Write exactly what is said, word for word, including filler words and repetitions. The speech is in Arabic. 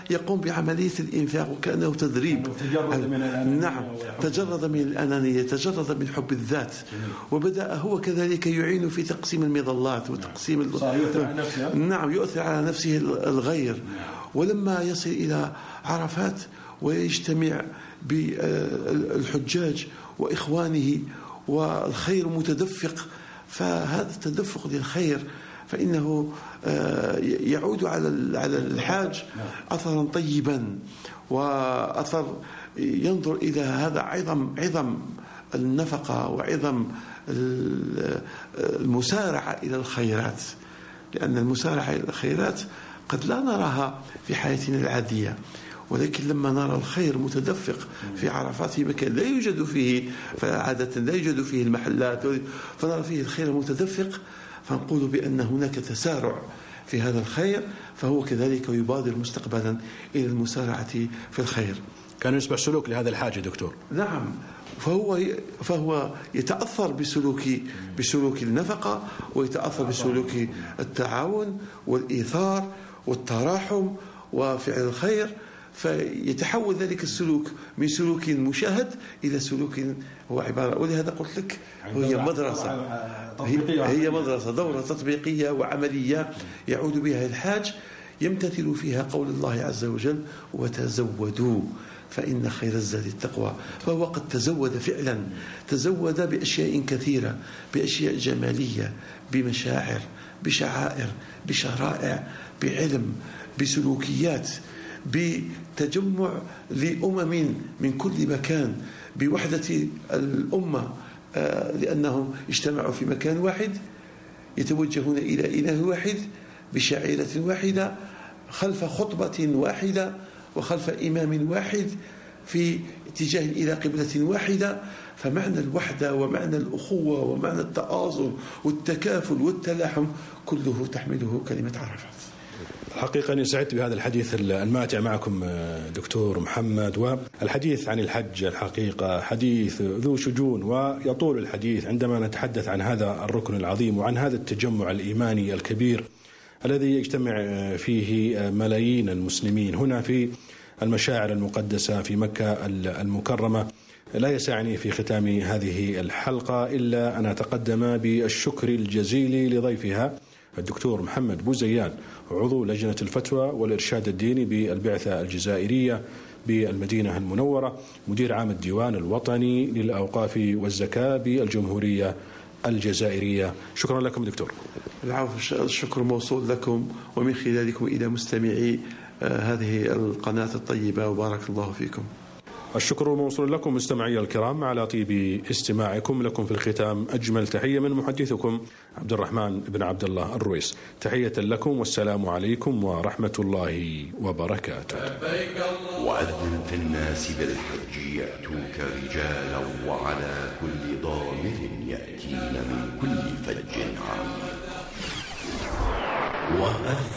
يقوم بعملية الإنفاق وكأنه تدريب. تجرد من الأنانية. نعم، تجرد من الأنانية، تجرد من حب الذات، وبدأ هو كذلك يعين في تقسيم المظلات وتقسيم ال... يؤثر على نفسه. نعم، يؤثر على نفسه الغير. ولما يصل إلى عرفات ويجتمع بالحجاج وإخوانه والخير متدفق، فهذا التدفق للخير فإنه يعود على على الحاج أثرا طيبا، وأثر ينظر إلى هذا عظم عظم النفقة وعظم المسارعة إلى الخيرات، لأن المسارعة إلى الخيرات قد لا نراها في حياتنا العادية، ولكن لما نرى الخير متدفق في عرفات في مكان لا يوجد فيه، فعادة لا يوجد فيه المحلات، فنرى فيه الخير متدفق، فنقول بأن هناك تسارع في هذا الخير، فهو كذلك يبادر مستقبلا إلى المسارعة في الخير. كان يصبح سلوك لهذا الحاج دكتور. نعم، فهو فهو يتأثر بسلوك بسلوك النفقة، ويتأثر بسلوك التعاون والإيثار والتراحم وفعل الخير، فيتحول ذلك السلوك من سلوك مشاهد إلى سلوك هو عبارة. ولهذا قلت لك هي مدرسة، هي مدرسة دورة تطبيقية وعملية يعود بها الحاج، يمتثل فيها قول الله عز وجل: وتزودوا فإن خير الزاد التقوى. فهو قد تزود فعلا، تزود بأشياء كثيرة، بأشياء جمالية، بمشاعر، بشعائر، بشرائع، بعلم، بسلوكيات، بتجمع لأمم من كل مكان، بوحدة الأمة، لأنهم اجتمعوا في مكان واحد، يتوجهون إلى إله واحد بشعيرة واحدة، خلف خطبة واحدة وخلف إمام واحد، في اتجاه إلى قبلة واحدة. فمعنى الوحدة ومعنى الأخوة ومعنى التآزر والتكافل والتلاحم كله تحمله كلمة عرفات. حقيقة أنا سعدت بهذا الحديث الماتع معكم دكتور محمد، والحديث عن الحج الحقيقة حديث ذو شجون، ويطول الحديث عندما نتحدث عن هذا الركن العظيم وعن هذا التجمع الإيماني الكبير الذي يجتمع فيه ملايين المسلمين هنا في المشاعر المقدسة في مكة المكرمة. لا يسعني في ختام هذه الحلقة إلا أن أتقدم بالشكر الجزيل لضيفها الدكتور محمد بوزيان، عضو لجنة الفتوى والإرشاد الديني بالبعثة الجزائرية بالمدينة المنورة، مدير عام الديوان الوطني للأوقاف والزكاة بالجمهورية الجزائرية. شكرا لكم دكتور. العفو، الشكر موصول لكم ومن خلالكم إلى مستمعي هذه القناة الطيبة، وبارك الله فيكم. الشكر موصول لكم مستمعي الكرام على طيب استماعكم. لكم في الختام أجمل تحية من محدثكم عبد الرحمن بن عبد الله الرويس. تحية لكم والسلام عليكم ورحمة الله وبركاته. وأذن في الناس بالحج يأتوك رجالا وعلى كل ضامر يأتين من